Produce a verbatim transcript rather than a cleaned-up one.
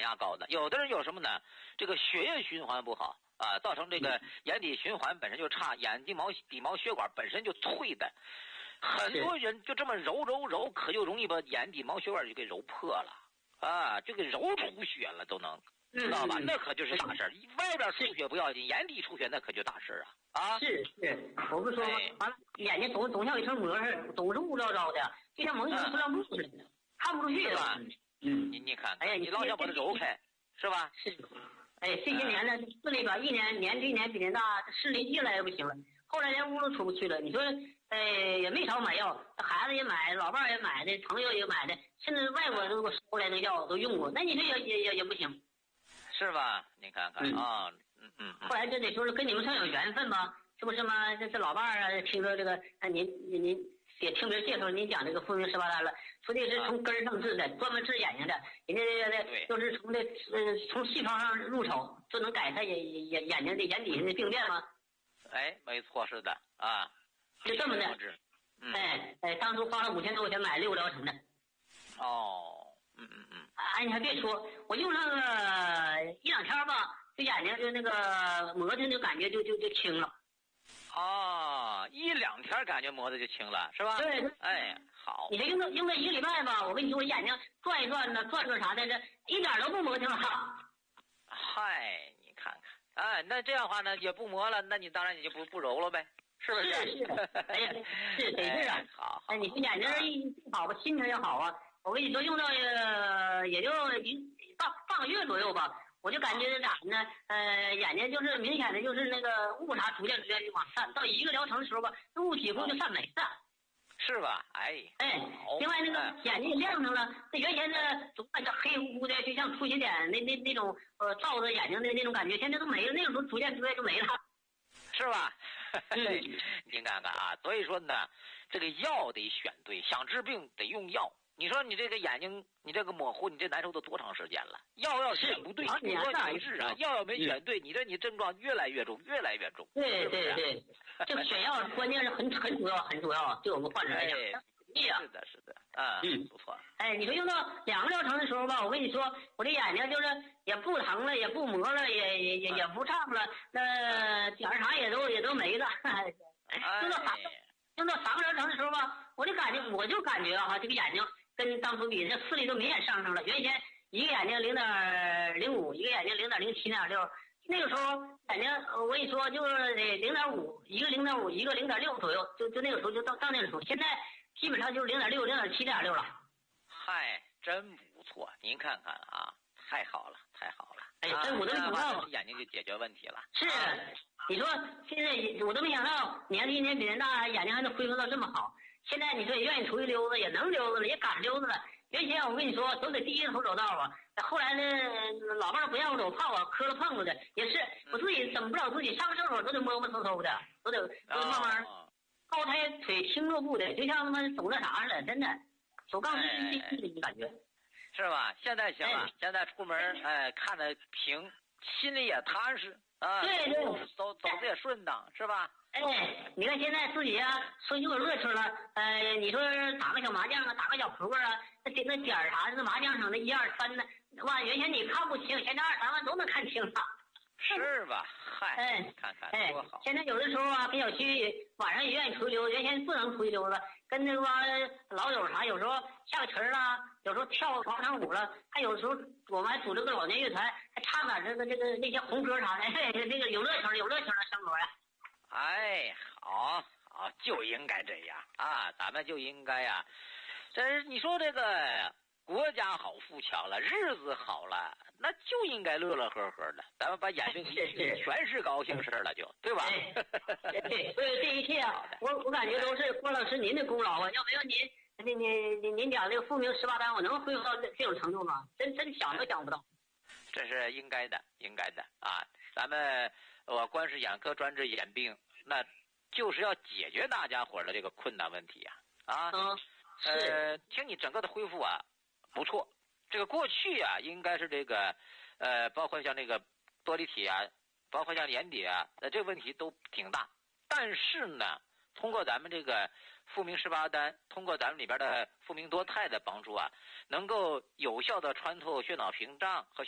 压高的，有的人有什么呢？这个血液循环不好啊，造成这个眼底循环本身就差，眼底毛底毛血管本身就脆的，很多人就这么揉揉揉，可就容易把眼底毛血管就给揉破了啊，就给揉出血了都能。知道吧？那可就是大事儿。外边出血不要紧，眼底出血那可就大事儿啊！啊， 是是，我不说吗？完了，眼睛总总像一层膜似的，总是雾罩罩的，就像蒙一层塑料布似的，看不出去吧？ 嗯， 你你看， 哎呀， 你老想把它揉开，是吧？ 是，哎，这些年呢，视力吧，一年年这一年比年大，视力越来越不行了。后来连屋都出不去了。你说，哎，也没少买药，孩子也买，老伴儿也买的，朋友也买的，甚至外国人都给我收来那药都用过。那你说也也也也不行。 是吧？你看看啊，嗯嗯。 后来这得说是跟你们算有缘分吧，是不是嘛？这这老伴儿啊，听说这个，啊，您您您也听别人介绍您讲这个复明十八单了，说这是从根儿上治的，专门治眼睛的，人家这个都是从这呃从细胞上入手，就能改善眼眼眼睛的眼底下的病变吗？ 哎，没错，是的啊， 就这么的。 嗯、 哎哎，当初花了五千多块钱买六疗程的。 哦。嗯嗯嗯， 哎，你还别说，我用上个一两天吧，这眼睛就那个磨的就感觉就就就轻了。 哦，一两天感觉磨的就轻了，是吧？ 对。 哎，好。 你这用个用个一个礼拜吧，我跟你说，我眼睛转一转呢，转转啥的，这一点都不磨蹭了。 嗨，你看看，哎，那这样的话呢，也不磨了，那你当然你就不不揉了呗，是不是？ 是是。哎呀，是得是啊。 哎、好。 哎，你这眼睛一好吧，心情也好啊。我跟你说，用到呃也就一半半个月左右吧，我就感觉咋呢？呃，眼睛就是明显的就是那个误差逐渐逐渐就往散，到一个疗程的时候吧，那雾几乎就散没了， 是吧？哎哎，另外那个眼睛也亮上了，那原先呢总感觉黑乎乎的，就像出血点那那那种呃照着眼睛的那种感觉，现在都没了，那个时候逐渐逐渐就没了， 是吧？您看看啊，所以说呢，这个药得选对，想治病得用药。你说你这个眼睛，你这个模糊，你这难受都多长时间了？药要选不对，你说没治啊，药要没选对，你这你症状越来越重，越来越重。 对对对，这个选药关键是很很主要，很主要，对我们患者来讲。 是的，是的，啊，嗯，不错。 哎，你说用到两个疗程的时候吧，我跟你说，我这眼睛就是也不疼了，也不磨了，也也也也不胀了，那点儿啥也都也都没了。用到三用到三个疗程的时候吧，我就感觉我就感觉啊，这个眼睛。跟当初比，这视力都明显上升了。原先一个眼睛零点零五，一个眼睛零点零七、零点六。那个时候眼睛，我跟你说，就是零点五，一个零点五，一个零点六左右，就就那个时候就到到那个时候。现在基本上就是零点六、零点七、零点六了。 嗨，真不错！您看看啊，太好了，太好了！ 哎，真我都没想到， 眼睛就解决问题了。 是，你说现在我都没想到，年纪一年比人大，眼睛还能恢复到这么好。现在你说也愿意出去溜达，也能溜达了，也敢溜达了。原先我跟你说都得第一头走道啊，后来呢，老伴儿不让我走，怕我磕了碰了的，也是我自己怎么不了自己上个厕所都得摸摸偷偷的，都得都慢慢高抬腿轻落步的，就像他妈走那啥似的，真的走杠精精的你感觉是吧？现在行了，现在出门哎看着平，心里也踏实啊， 对对， 走走的也顺当，是吧？ 哎，你看现在自己啊，说有乐趣了。呃，你说打个小麻将啊，打个小扑克啊，那那点儿啥，那麻将上的一二三呢，哇，原先你看不清，现在二三万都能看清了。 是吧？嗨， 哎， 看看哎， 多好！ 现在有的时候啊，跟小区晚上也愿意出去溜，原先不能出去溜了，跟那帮老友啥，有时候下个棋儿啦，有时候跳广场舞了，还有时候我们还组织个老年乐团，还唱点这个这个那些红歌啥的，嘿，这个有乐趣，有乐趣的生活呀。 哎，好，好，就应该这样啊！咱们就应该呀、啊，这你说这个国家好富强了，日子好了，那就应该乐乐呵呵的。咱们把眼睛一去，全是高兴事了，就对吧？ 对，对，所以这一切啊，我我感觉都是郭老师您的功劳啊！要没有您，您您您您讲这个复明十八单，我能恢复到这这种程度吗？真真想都想不到。 这是应该的，应该的啊！咱们。我光是眼科专治眼病，那就是要解决大家伙的这个困难问题呀！啊， 嗯， 呃，听你整个的恢复啊，不错。这个过去啊，应该是这个，呃，包括像这个玻璃体啊，包括像眼底啊，呃，这个问题都挺大。但是呢，通过咱们这个复明十八单，通过咱们里边的复明多肽的帮助啊，能够有效的穿透血脑屏障和